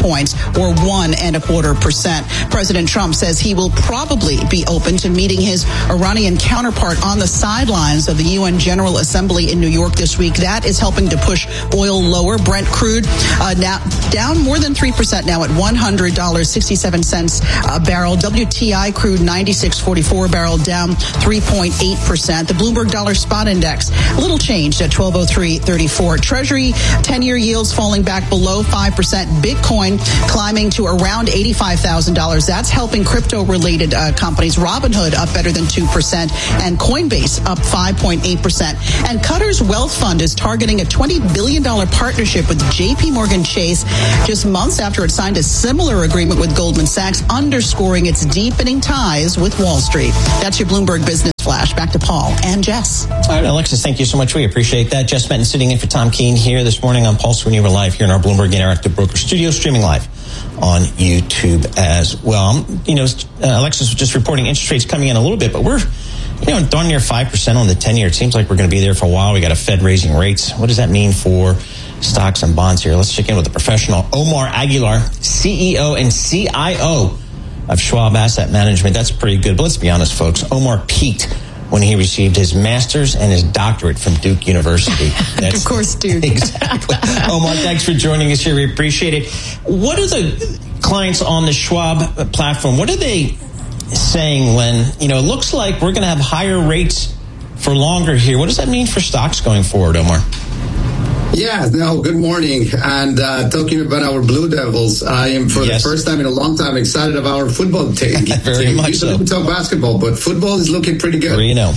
or one and a quarter percent. President Trump says he will probably be open to meeting his Iranian counterpart on the sidelines of the U N General Assembly in New York this week. That is helping to push oil lower. Brent crude uh, now down more than three percent now at one hundred dollars and sixty-seven cents a barrel. W T I crude ninety-six forty-four a barrel, down three point eight percent. The Bloomberg Dollar Spot Index a little changed at twelve oh three thirty-four. Treasury ten-year yields falling back below five percent. Bitcoin climbing to around eighty-five thousand dollars. That's helping crypto-related uh, companies. Robinhood up better than two percent, and Coinbase up five point eight percent. And Qatar's Wealth Fund is targeting a twenty billion dollars partnership with J P Morgan Chase just months after it signed a similar agreement with Goldman Sachs, underscoring its deepening ties with Wall Street. That's your Bloomberg Business Flash. Back to Paul and Jess. All right, Alexis, thank you so much. We appreciate that. Jess Benton sitting in for Tom Keene here this morning on Pulse when you were live here in our Bloomberg Interactive Broker Studio, streaming live on YouTube as well. You know, uh, Alexis was just reporting interest rates coming in a little bit, but we're, you know, darn near five percent on the ten-year. It seems like we're going to be there for a while. We got a Fed raising rates. What does that mean for stocks and bonds here? Let's check in with the professional, Omar Aguilar, C E O and C I O of Schwab Asset Management. That's pretty good. But let's be honest, folks. Omar peaked when he received his master's and his doctorate from Duke University. That's, of course, Duke. Exactly. Omar, thanks for joining us here. We appreciate it. What are the clients on the Schwab platform, what are they saying when, you know, it looks like we're going to have higher rates for longer here? What does that mean for stocks going forward, Omar? Yeah, no, good morning. And uh, talking about our Blue Devils, I am for yes. the first time in a long time excited about our football team. Very team. much Usually so. We talk basketball, but football is looking pretty good. three oh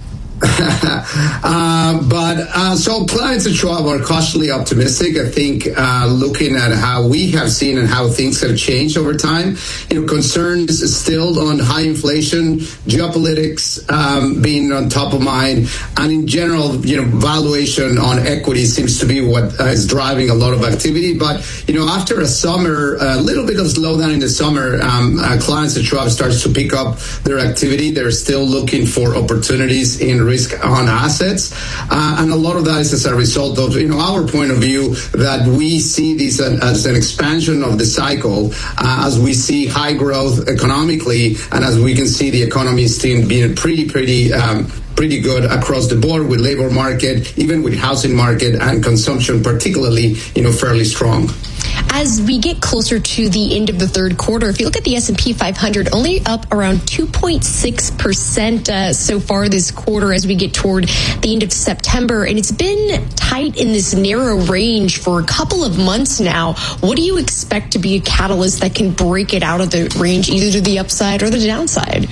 uh, but uh, so clients at Schwab are cautiously optimistic. I think uh, looking at how we have seen and how things have changed over time, you know, concerns still on high inflation, geopolitics um, being on top of mind, and in general, you know, valuation on equity seems to be what uh, is driving a lot of activity. But you know, after a summer, a little bit of slowdown in the summer, um, uh, clients at Schwab starts to pick up their activity. They're still looking for opportunities in risk on assets, uh, and a lot of that is as a result of, you know, our point of view that we see this as an expansion of the cycle, uh, as we see high growth economically, and as we can see the economy still being pretty, pretty. Um, pretty good across the board with labor market, even with housing market and consumption, particularly, you know, fairly strong. As we get closer to the end of the third quarter, if you look at the S and P five hundred, only up around two point six percent uh, so far this quarter as we get toward the end of September. And it's been tight in this narrow range for a couple of months now. What do you expect to be a catalyst that can break it out of the range, either to the upside or the downside?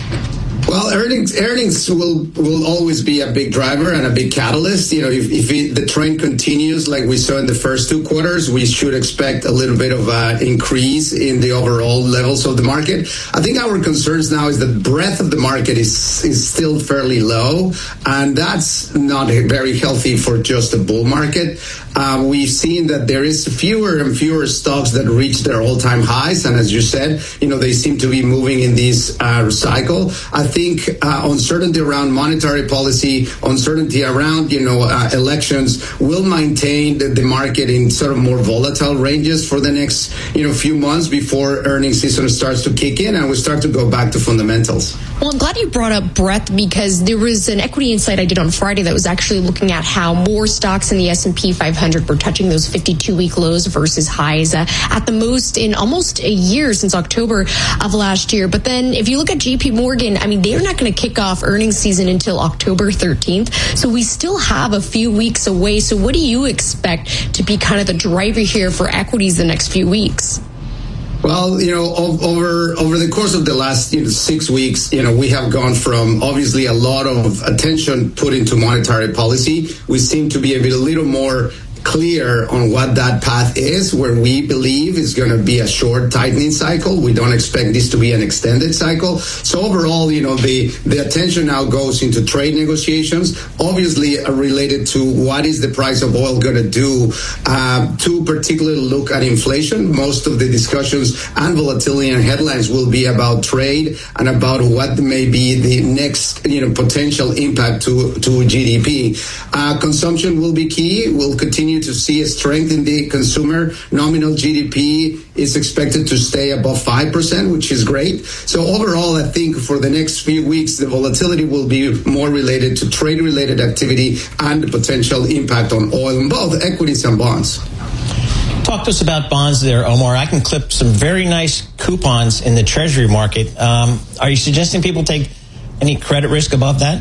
Well, earnings earnings will will always be a big driver and a big catalyst. You know, if, if it, the trend continues like we saw in the first two quarters, we should expect a little bit of an increase in the overall levels of the market. I think our concerns now is the breadth of the market is is still fairly low, and that's not very healthy for just a bull market. Uh, we've seen that there is fewer and fewer stocks that reach their all-time highs, and as you said, you know, they seem to be moving in this uh, cycle. I think uh, uncertainty around monetary policy, uncertainty around, you know, uh, elections will maintain the, the market in sort of more volatile ranges for the next, you know, few months before earnings season starts to kick in and we start to go back to fundamentals. Well, I'm glad you brought up breadth because there was an equity insight I did on Friday that was actually looking at how more stocks in the S and P five hundred were touching those fifty-two week lows versus highs uh, at the most in almost a year since October of last year. But then if you look at J P Morgan, I mean, they're not going to kick off earnings season until October thirteenth. So we still have a few weeks away. So what do you expect to be kind of the driver here for equities the next few weeks? Well, you know, over over the course of the last you know, six weeks, you know, we have gone from obviously a lot of attention put into monetary policy. We seem to be a bit a little more clear on what that path is, where we believe is going to be a short tightening cycle. We don't expect this to be an extended cycle. So overall, you know, the, the attention now goes into trade negotiations, obviously uh, related to what is the price of oil going to do, uh, to particularly look at inflation. Most of the discussions and volatility and headlines will be about trade and about what may be the next, you know, potential impact to, to G D P. Uh, consumption will be key. We'll continue continue to see a strength in the consumer. Nominal G D P is expected to stay above five percent, which is great. So overall, I think for the next few weeks, the volatility will be more related to trade-related activity and the potential impact on oil in both equities and bonds. Talk to us about bonds there, Omar. I can clip some very nice coupons in the Treasury market. Um, are you suggesting people take any credit risk above that?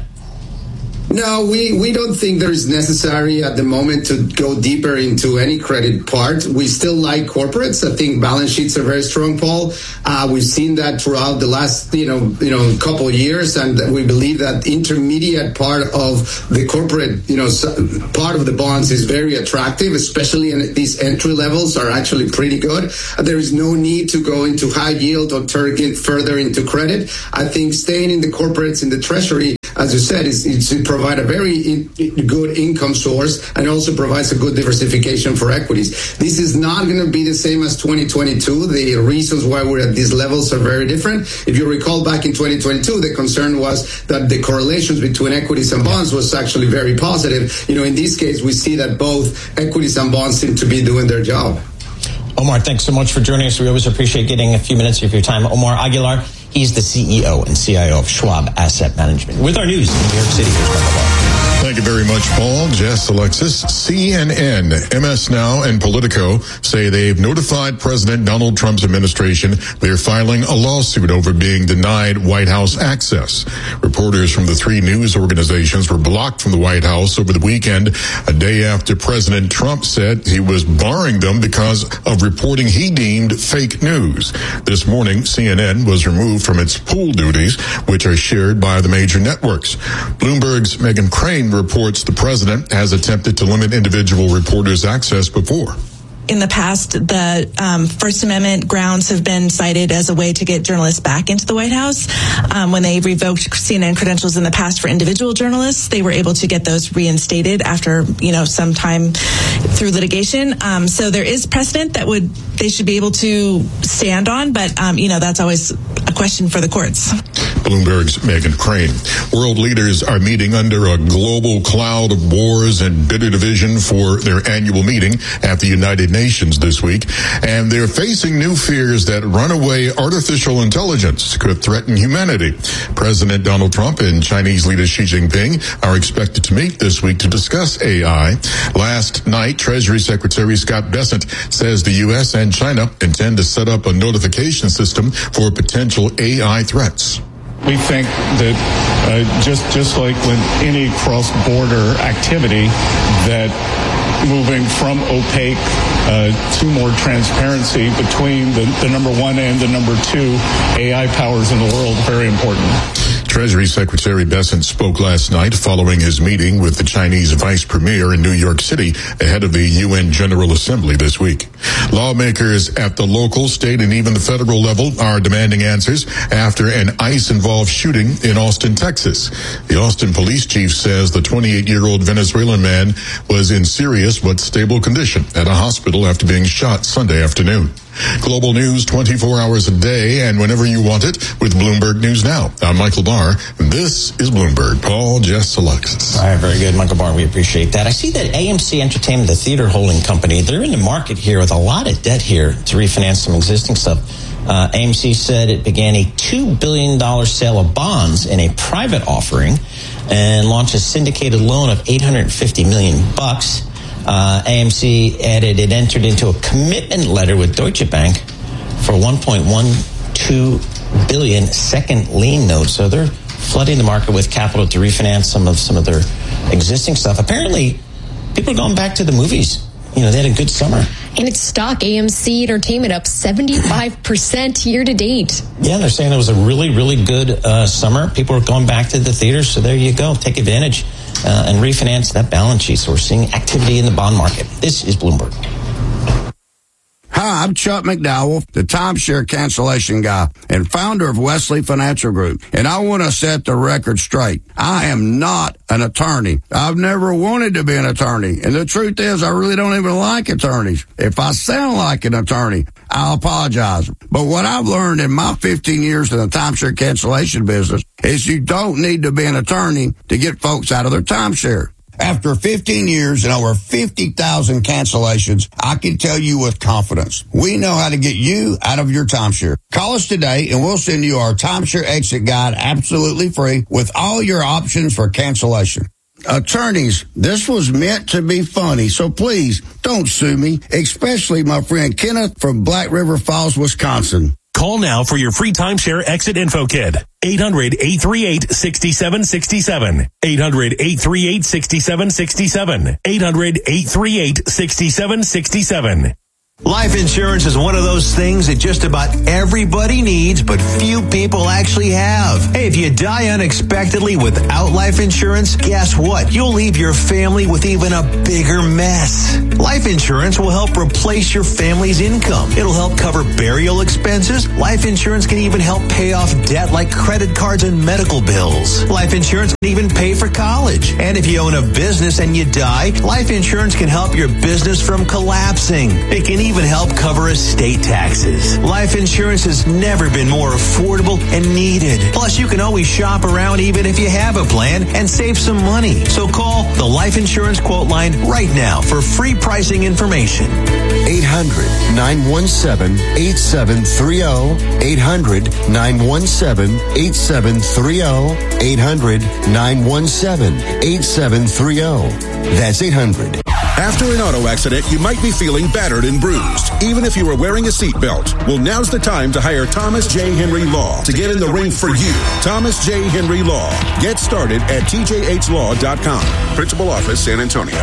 No, we, we don't think there is necessary at the moment to go deeper into any credit part. We still like corporates. I think balance sheets are very strong, Paul. Uh, we've seen that throughout the last, you know, you know, couple of years, and we believe that intermediate part of the corporate, you know, part of the bonds is very attractive, especially in these entry levels are actually pretty good. There is no need to go into high yield or target further into credit. I think staying in the corporates in the Treasury, as you said, is, is to provide a very in, good income source and also provides a good diversification for equities. This is not going to be the same as twenty twenty-two. The reasons why we're at these levels are very different. If you recall back in twenty twenty-two, the concern was that the correlations between equities and bonds was actually very positive. You know, in this case, we see that both equities and bonds seem to be doing their job. Omar, thanks so much for joining us. We always appreciate getting a few minutes of your time. Omar Aguilar, he's the C E O and C I O of Schwab Asset Management. With our news in New York City, here's Michael Barr. Thank you very much, Paul. Jess, Alexis. C N N, M S Now, and Politico say they've notified President Donald Trump's administration they're filing a lawsuit over being denied White House access. Reporters from the three news organizations were blocked from the White House over the weekend, a day after President Trump said he was barring them because of reporting he deemed fake news. This morning, C N N was removed from its pool duties, which are shared by the major networks. Bloomberg's Megyn Crane reports the president has attempted to limit individual reporters' access before. In the past, the um, First Amendment grounds have been cited as a way to get journalists back into the White House. Um, when they revoked C N N credentials in the past for individual journalists, they were able to get those reinstated after, you know, some time through litigation. Um, so there is precedent that would they should be able to stand on, but um, you know, that's always a question for the courts. Bloomberg's Megyn Crane. World leaders are meeting under a global cloud of wars and bitter division for their annual meeting at the United Nations this week, and they're facing new fears that runaway artificial intelligence could threaten humanity. President Donald Trump and Chinese leader Xi Jinping are expected to meet this week to discuss A I. Last night, Treasury Secretary Scott Bessent says the U S and China intend to set up a notification system for potential A I threats. We think that uh, just just like with any cross-border activity, that moving from opaque uh, to more transparency between the, the number one and the number two A I powers in the world, very important. Treasury Secretary Bessent spoke last night following his meeting with the Chinese vice premier in New York City ahead of the U N General Assembly this week. Lawmakers at the local, state, and even the federal level are demanding answers after an ICE-involved shooting in Austin, Texas. The Austin police chief says the twenty-eight-year-old Venezuelan man was in serious but stable condition at a hospital after being shot Sunday afternoon. Global news twenty-four hours a day and whenever you want it with Bloomberg News Now. I'm Michael Barr. This is Bloomberg. Paul, Jess, Alexis. All right, very good, Michael Barr. We appreciate that. I see that A M C Entertainment, the theater holding company, they're in the market here with a lot of debt here to refinance some existing stuff. Uh, A M C said it began a two billion dollars sale of bonds in a private offering and launched a syndicated loan of eight hundred fifty million bucks. Uh, A M C added it entered into a commitment letter with Deutsche Bank for one point one two billion second lien notes. So they're flooding the market with capital to refinance some of some of their existing stuff. Apparently, people are going back to the movies. You know, they had a good summer. And its stock, A M C Entertainment, up seventy-five percent year to date. Yeah, they're saying it was a really, really good uh, summer. People are going back to the theaters, so there you go. Take advantage uh, and refinance that balance sheet. So we're seeing activity in the bond market. This is Bloomberg. Hi, I'm Chuck McDowell, the timeshare cancellation guy and founder of Wesley Financial Group. And I want to set the record straight. I am not an attorney. I've never wanted to be an attorney. And the truth is, I really don't even like attorneys. If I sound like an attorney, I'll apologize. But what I've learned in my fifteen years in the timeshare cancellation business is you don't need to be an attorney to get folks out of their timeshare. After fifteen years and over fifty thousand cancellations, I can tell you with confidence, we know how to get you out of your timeshare. Call us today and we'll send you our timeshare exit guide absolutely free with all your options for cancellation. Attorneys, this was meant to be funny, so please don't sue me, especially my friend Kenneth from Black River Falls, Wisconsin. Call now for your free timeshare exit info kit. eight hundred, eight three eight, six seven six seven. eight hundred, eight three eight, six seven six seven. eight hundred, eight three eight, six seven six seven. Life insurance is one of those things that just about everybody needs, but few people actually have. Hey, if you die unexpectedly without life insurance, guess what? You'll leave your family with even a bigger mess. Life insurance will help replace your family's income. It'll help cover burial expenses. Life insurance can even help pay off debt like credit cards and medical bills. Life insurance can even pay for college. And if you own a business and you die, life insurance can help your business from collapsing. It can even help cover estate taxes. Life insurance has never been more affordable and needed. Plus, you can always shop around even if you have a plan and save some money. So call the Life Insurance Quote Line right now for free pricing information. eight hundred, nine one seven, eight seven three zero. eight hundred, nine one seven, eight seven three zero. eight hundred, nine one seven, eight seven three zero. That's eight hundred. After an auto accident, you might be feeling battered and bruised, even if you were wearing a seatbelt. Well, now's the time to hire Thomas J. Henry Law to get in the ring for you. Thomas J. Henry Law. Get started at T J H law dot com. Principal Office, San Antonio.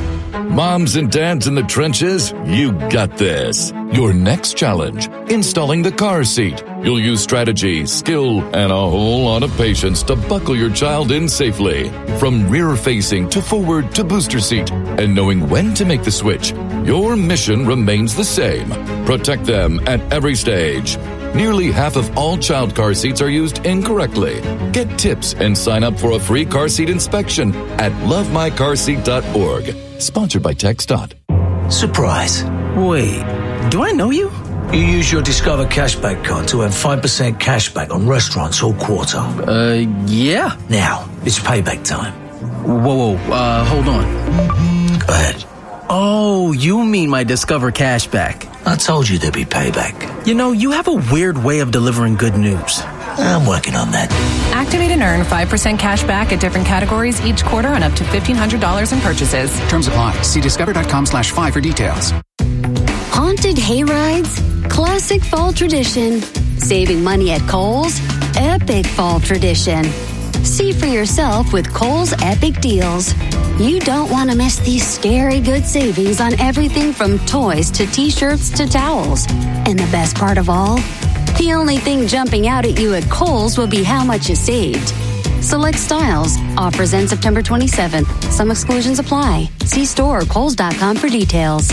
Moms and dads in the trenches, you got this. Your next challenge, installing the car seat. You'll use strategy, skill, and a whole lot of patience to buckle your child in safely. From rear-facing to forward to booster seat. And knowing when to make the switch, your mission remains the same. Protect them at every stage. Nearly half of all child car seats are used incorrectly. Get tips and sign up for a free car seat inspection at love my car seat dot org. Sponsored by TxDOT. Surprise. Wait, do I know you? You use your Discover Cashback card to earn five percent cashback on restaurants all quarter. Uh, yeah. Now, it's payback time. Whoa, whoa, uh, hold on. Go ahead. Oh, you mean my Discover Cashback. I told you there'd be payback. You know, you have a weird way of delivering good news. I'm working on that. Activate and earn five percent cash back at different categories each quarter on up to fifteen hundred dollars in purchases. Terms apply. See discover.com slash five for details. Haunted hayrides? Classic fall tradition. Saving money at Kohl's? Epic fall tradition. See for yourself with Kohl's Epic Deals. You don't want to miss these scary good savings on everything from toys to t-shirts to towels. And the best part of all? The only thing jumping out at you at Kohl's will be how much you saved. Select styles. Offers end September twenty-seventh. Some exclusions apply. See store or kohls dot com for details.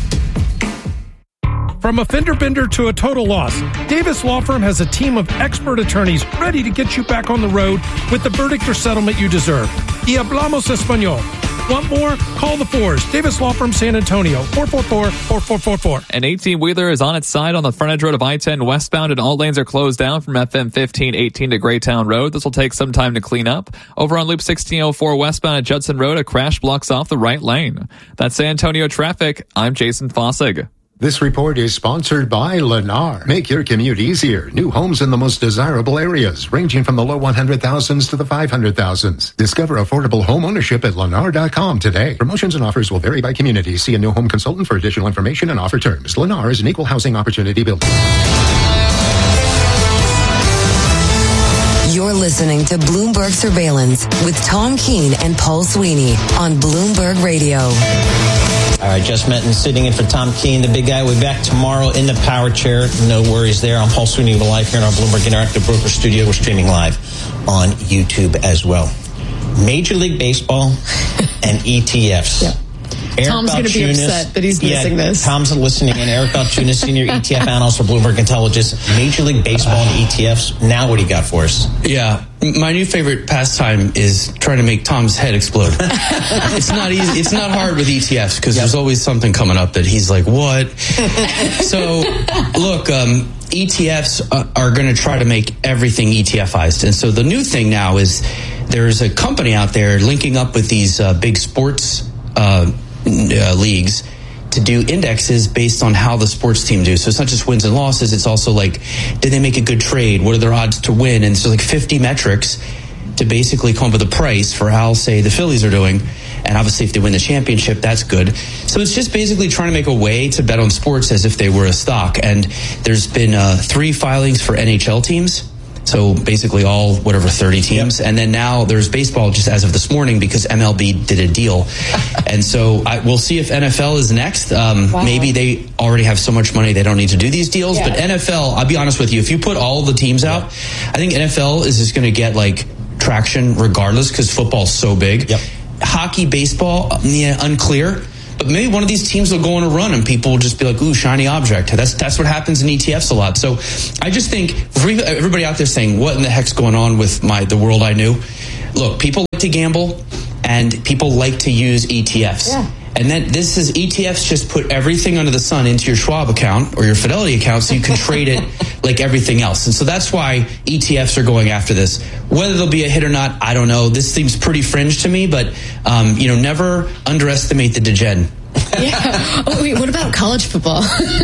From a fender bender to a total loss, Davis Law Firm has a team of expert attorneys ready to get you back on the road with the verdict or settlement you deserve. Y hablamos español. Want more? Call the fours. Davis Law Firm, San Antonio, four four four, four four four four. An eighteen-wheeler is on its side on the frontage road of I ten westbound, and all lanes are closed down from F M fifteen eighteen to Greytown Road. This will take some time to clean up. Over on Loop sixteen oh four westbound at Judson Road, a crash blocks off the right lane. That's San Antonio traffic. I'm Jason Fossig. This report is sponsored by Lennar. Make your commute easier. New homes in the most desirable areas, ranging from the low one hundred thousands to the five hundred thousands. Discover affordable home ownership at lennar dot com today. Promotions and offers will vary by community. See a new home consultant for additional information and offer terms. Lennar is an equal housing opportunity builder. You're listening to Bloomberg Surveillance with Tom Keene and Paul Sweeney on Bloomberg Radio. All right, Jess Menton sitting in for Tom Keene, the big guy. We'll be back tomorrow in the power chair. No worries there. I'm Paul Sweeney. We're live here in our Bloomberg Interactive Broker Studio. We're streaming live on YouTube as well. Major League Baseball and E T Fs. Yeah. Eric Tom's going to be upset that he's yeah, missing this. Tom's listening in. Eric Balchunas, Senior E T F Analyst for Bloomberg Intelligence. Major League Baseball and E T Fs. Now what do you got for us? Yeah. My new favorite pastime is trying to make Tom's head explode. It's not easy. It's not hard with E T Fs because yep. there's always something coming up that he's like, what? So, look, um, E T Fs are going to try to make everything ETFized. And so the new thing now is there's a company out there linking up with these uh, big sports uh, uh, leagues to do indexes based on how the sports team do. So it's not just wins and losses. It's also like, did they make a good trade? What are their odds to win? And so like fifty metrics to basically come up with a price for how, say, the Phillies are doing. And obviously, if they win the championship, that's good. So it's just basically trying to make a way to bet on sports as if they were a stock. And there's been uh, three filings for N H L teams. So basically all, whatever, thirty teams. Yep. And then now there's baseball just as of this morning because M L B did a deal. And so I, we'll see if N F L is next. Um, wow. Maybe they already have so much money they don't need to do these deals. Yeah. But N F L, I'll be honest with you, if you put all the teams out, yeah. I think N F L is just going to get like traction regardless because football's so big. Yep. Hockey, baseball, yeah, unclear. But maybe one of these teams will go on a run and people will just be like, ooh, shiny object. That's that's what happens in E T Fs a lot. So I just think for everybody out there saying, what in the heck's going on with my the world I knew? Look, people like to gamble and people like to use E T Fs. Yeah. And then this is E T Fs just put everything under the sun into your Schwab account or your Fidelity account so you can trade it like everything else. And so that's why E T Fs are going after this. Whether they'll be a hit or not, I don't know. This seems pretty fringe to me, but, um, you know, never underestimate the degen. Yeah. Oh, wait, what about college football?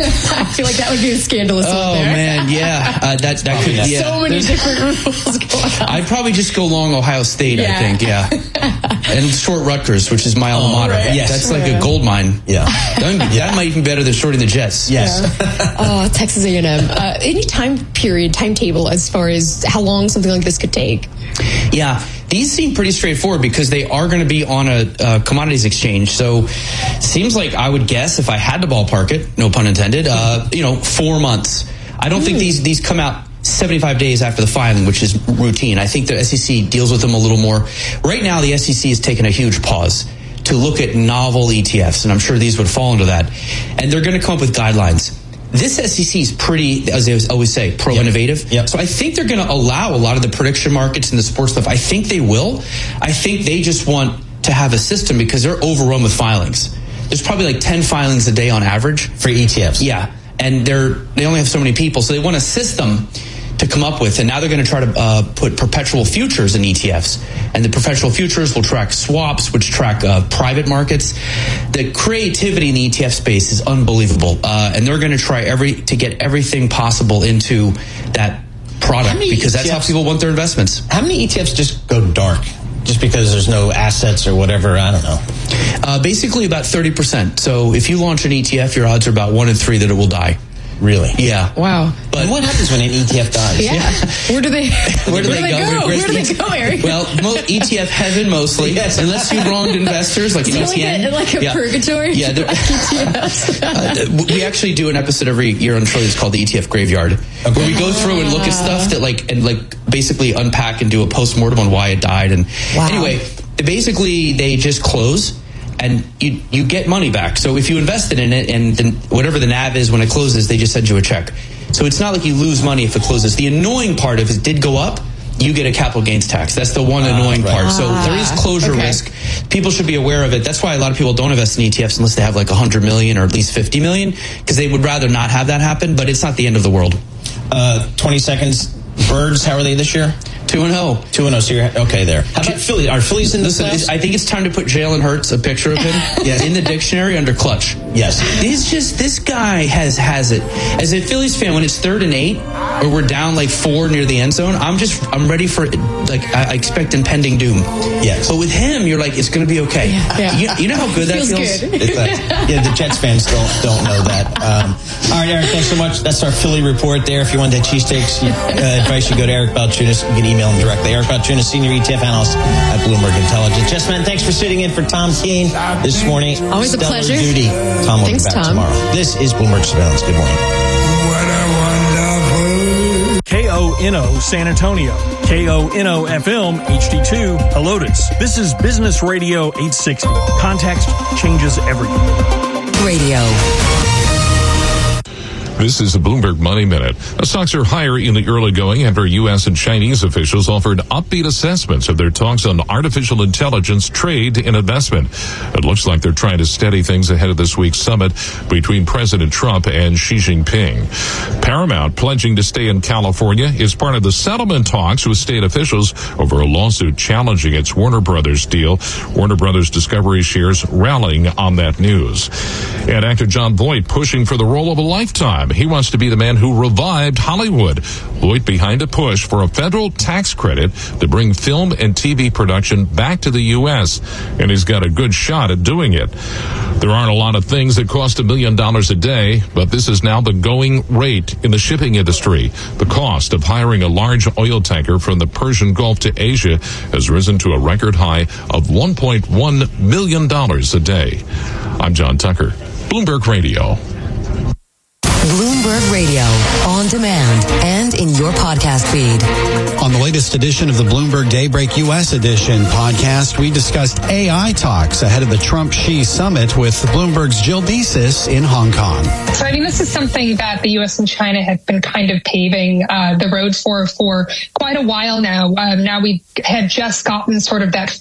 I feel like that would be a scandalous oh, one there. man, yeah. Uh, that, that could, yeah. So many different rules going on. I'd probably just go long Ohio State, yeah. I think, yeah. And short Rutgers, which is my alma oh, mater. Right. Yes. That's like yeah. a gold mine. Yeah. That, yeah. that might even be better than shorting the Jets. Yes. Yeah. Oh, Texas A and M. Uh, any time period, timetable as far as how long something like this could take? Yeah. These seem pretty straightforward because they are going to be on a uh, commodities exchange. So seems like I would guess if I had to ballpark it, no pun intended, uh, you know, four months. I don't mm. think these these come out seventy-five days after the filing, which is routine. I think the S E C deals with them a little more. Right now, the S E C has taken a huge pause to look at novel E T Fs, and I'm sure these would fall into that. And they're going to come up with guidelines. This S E C is pretty, as I always say, pro-innovative. Yep. Yep. So I think they're going to allow a lot of the prediction markets and the sports stuff. I think they will. I think they just want to have a system because they're overrun with filings. There's probably like ten filings a day on average. For E T Fs. Yeah. And they're they only have so many people. So they want a system to come up with. And now they're going to try to uh, put perpetual futures in E T Fs. And the perpetual futures will track swaps, which track uh, private markets. The creativity in the E T F space is unbelievable. Uh, and they're going to try every to get everything possible into that product because E T Fs, that's how people want their investments. How many E T Fs just go dark? Just because there's no assets or whatever, I don't know. Uh, basically about thirty percent. So if you launch an E T F, your odds are about one in three that it will die. Really? Yeah. Wow. But what happens when an E T F dies? Yeah. yeah. Where do they? Where do where they, they go? go? Where do they go, Eric? Well, mo- E T F heaven mostly, yes. Unless you wronged investors like an it's E T N, like a, like a yeah. purgatory. Yeah. Like E T Fs. uh, we actually do an episode every year on Trillions called the E T F Graveyard, okay. where we go through and look at stuff that like and like basically unpack and do a postmortem on why it died. And wow. anyway, basically they just close. And you you get money back. So if you invested in it and then whatever the N A V is when it closes, they just send you a check. So it's not like you lose money if it closes. The annoying part, if it did go up, you get a capital gains tax. That's the one uh, annoying right. part. So there is closure okay. risk. People should be aware of it. That's why a lot of people don't invest in E T Fs unless they have like one hundred million or at least fifty million because they would rather not have that happen, but it's not the end of the world. Uh, twenty seconds. Birds, how are they this year? Two and oh. Two and oh, so you're okay there. How about Philly? Are Phillies in this? Listen, I think it's time to put Jalen Hurts, a picture of him, yes. in the dictionary under clutch. Yes. He's just, this guy has has it. As a Phillies fan, when it's third and eight, or we're down like four near the end zone, I'm just, I'm ready for, like, I expect impending doom. Yes. But with him, you're like, it's going to be okay. Yeah. Yeah. You, you know how good feels that feels? Good. It's like, yeah, the Jets fans don't don't know that. Um, all right, Eric, thanks so much. That's our Philly report there. If you want that cheesesteaks uh, advice, you go to Eric Balchunas. You can email him directly. Eric Balchunas, Senior E T F Analyst at Bloomberg Intelligence. Chessman, thanks for sitting in for Tom Keene this morning. Always a Stellar pleasure. Duty. Tom will Thanks, be back Tom. tomorrow. This is Bloomberg Surveillance. Good morning. K O N O San Antonio, K O N O F M H D two Helotes. This is Business Radio eight sixty. Context changes everything. Radio. This is the Bloomberg Money Minute. The stocks are higher in the early going after U S and Chinese officials offered upbeat assessments of their talks on artificial intelligence, trade, and investment. It looks like they're trying to steady things ahead of this week's summit between President Trump and Xi Jinping. Paramount pledging to stay in California is part of the settlement talks with state officials over a lawsuit challenging its Warner Brothers deal. Warner Brothers Discovery shares rallying on that news. And actor Jon Voight pushing for the role of a lifetime. He wants to be the man who revived Hollywood. Voight behind a push for a federal tax credit to bring film and T V production back to the U S, and he's got a good shot at doing it. There aren't a lot of things that cost a million dollars a day, but this is now the going rate in the shipping industry. The cost of hiring a large oil tanker from the Persian Gulf to Asia has risen to a record high of one point one million dollars a day. I'm John Tucker, Bloomberg Radio. Bloomberg Radio, on demand and in your podcast feed. On the latest edition of the Bloomberg Daybreak U S Edition podcast, we discussed A I talks ahead of the Trump-Xi summit with Bloomberg's Jill Desis in Hong Kong. So I think this is something that the U S and China have been kind of paving uh, the road for for quite a while now. Um, now we had just gotten sort of that